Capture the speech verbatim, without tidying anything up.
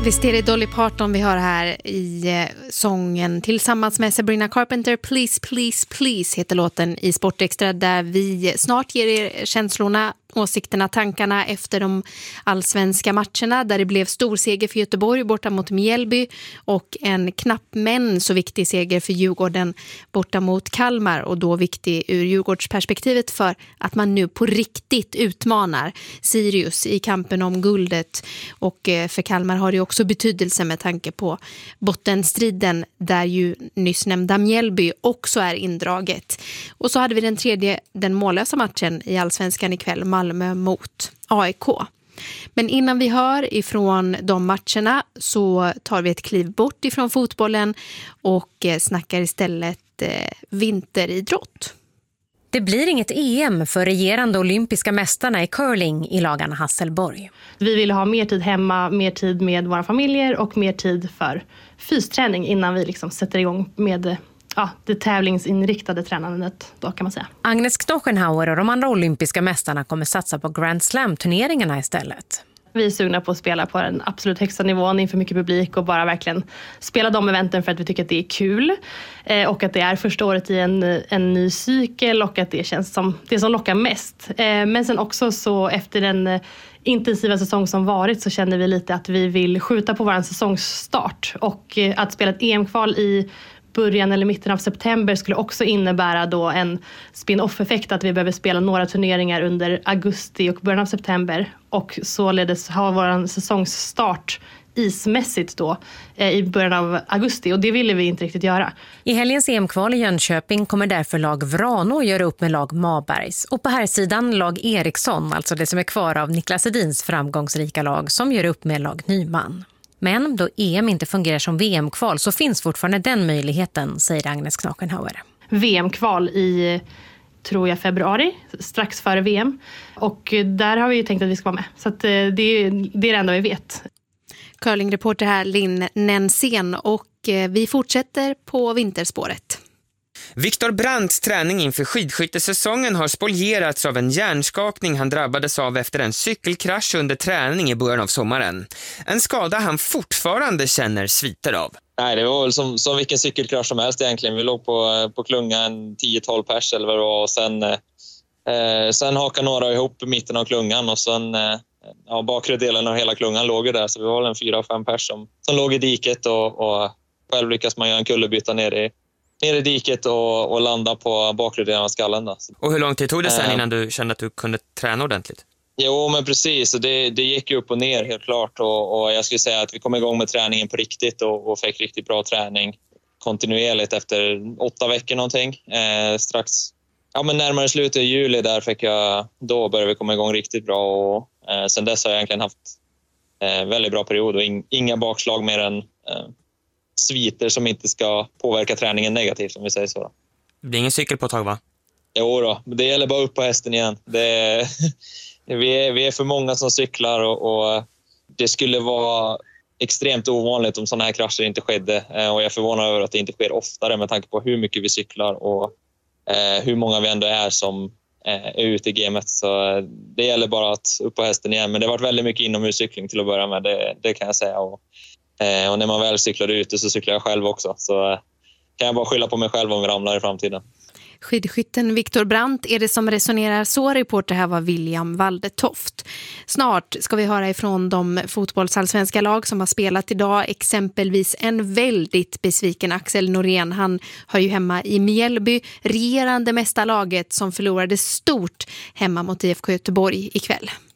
Visst är det Dolly Parton vi har här i eh, sången tillsammans med Sabrina Carpenter. Please, please, please heter låten i Sportextra, där vi snart ger er känslorna, åsikterna, tankarna efter de allsvenska matcherna där det blev stor seger för Göteborg borta mot Mjällby och en knapp men så viktig seger för Djurgården borta mot Kalmar, och då viktig ur Djurgårdsperspektivet för att man nu på riktigt utmanar Sirius i kampen om guldet, och för Kalmar har det också betydelse med tanke på bottenstriden där ju nyss nämnda Mjällby också är indraget. Och så hade vi den tredje, den mållösa matchen i allsvenskan ikväll, Malmö mot A I K. Men innan vi hör ifrån de matcherna så tar vi ett kliv bort ifrån fotbollen och snackar istället eh, vinteridrott. Det blir inget E M för regerande olympiska mästarna i curling i lagarna Hasselborg. Vi vill ha mer tid hemma, mer tid med våra familjer och mer tid för fysträning innan vi liksom sätter igång med ja, det tävlingsinriktade tränandet då, kan man säga. Agnes Knochenhauer och de andra olympiska mästarna kommer satsa på Grand Slam-turneringarna istället. Vi är sugna på att spela på den absolut högsta nivån inför mycket publik och bara verkligen spela de eventen för att vi tycker att det är kul eh, och att det är första året i en, en ny cykel och att det känns som det som lockar mest. Eh, men sen också så efter den eh, intensiva säsong som varit så känner vi lite att vi vill skjuta på vår säsongsstart, och eh, att spela ett E M-kval i början eller mitten av september skulle också innebära då en spin-off-effekt, att vi behöver spela några turneringar under augusti och början av september, och således ha vår säsongsstart ismässigt då eh, i början av augusti, och det ville vi inte riktigt göra. I helgens E M-kval i Jönköping kommer därför lag Vrano göra upp med lag Mabergs, och på här sidan lag Eriksson, alltså det som är kvar av Niklas Edins framgångsrika lag, som gör upp med lag Nyman. Men då E M inte fungerar som V M-kval så finns fortfarande den möjligheten, säger Agnes Knochenhauer. V M-kval i, tror jag, februari, strax före V M. Och där har vi ju tänkt att vi ska vara med. Så att det, det är det enda vi vet. Curlingreporter här, Linn Nensén, och vi fortsätter på vinterspåret. Viktor Brandts träning inför skidskyttesäsongen har spolierats av en hjärnskakning han drabbades av efter en cykelkrasch under träning i början av sommaren. En skada han fortfarande känner sviter av. Nej, det var väl som, som vilken cykelkrasch som helst egentligen. Vi låg på, på klungan tio tolv pers eller vad det var, och sen, eh, sen hakade några ihop i mitten av klungan, och sen eh, ja, bakre delen av hela klungan låg där, så vi var en fyra fem pers som, som låg i diket, och, och själv lyckas man göra en kullerbytta ner i ner i diket och, och landa på bakre delen av skallen. Då. Och hur lång tid tog det sen innan du kände att du kunde träna ordentligt? Jo, men precis. Det, det gick ju upp och ner helt klart. Och, och jag skulle säga att vi kom igång med träningen på riktigt och, och fick riktigt bra träning kontinuerligt efter åtta veckor någonting. Eh, strax, ja men närmare slutet i juli där fick jag, då började vi komma igång riktigt bra. Och eh, sen dess har jag egentligen haft eh, väldigt bra period och in, inga bakslag mer än eh, sviter som inte ska påverka träningen negativt, om vi säger så. Det är ingen cykel på ett tag, va? Jo då, det gäller bara upp på hästen igen. Det är, vi, är, vi är för många som cyklar, och, och det skulle vara extremt ovanligt om sådana här krascher inte skedde. Och jag är förvånad över att det inte sker oftare med tanke på hur mycket vi cyklar och eh, hur många vi ändå är som eh, är ute i gamet. Så det gäller bara att upp på hästen igen. Men det har varit väldigt mycket inomhuscykling till att börja med, det, det kan jag säga. Och, eh, och när man väl cyklar ute så cyklar jag själv också. Så eh, kan jag bara skylla på mig själv om vi ramlar i framtiden. Skidskytten Viktor Brandt är det som resonerar så. Reporter här var William Waldetoft. Snart ska vi höra ifrån de fotbollsallsvenska lag som har spelat idag. Exempelvis en väldigt besviken Axel Norén. Han hör ju hemma i Mjällby, regerande mästarlaget som förlorade stort hemma mot I F K Göteborg ikväll.